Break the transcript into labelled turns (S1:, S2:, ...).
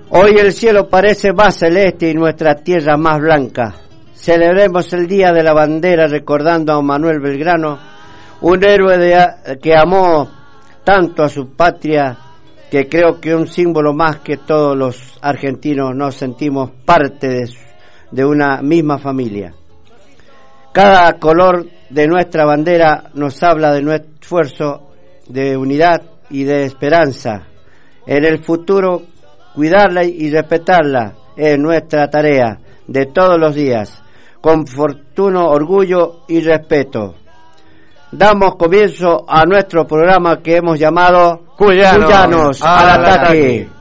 S1: Hoy el cielo parece más celeste y nuestra tierra más blanca. Celebremos el Día de la Bandera recordando a Manuel Belgrano, un héroe que amó tanto a su patria, que creo que un símbolo más que todos los argentinos nos sentimos parte de una misma familia. Cada color de nuestra bandera nos habla de nuestro esfuerzo de unidad y de esperanza. En el futuro, cuidarla y respetarla es nuestra tarea de todos los días, con fortuno orgullo y respeto. Damos comienzo a nuestro programa que hemos llamado Cuyanos al ataque.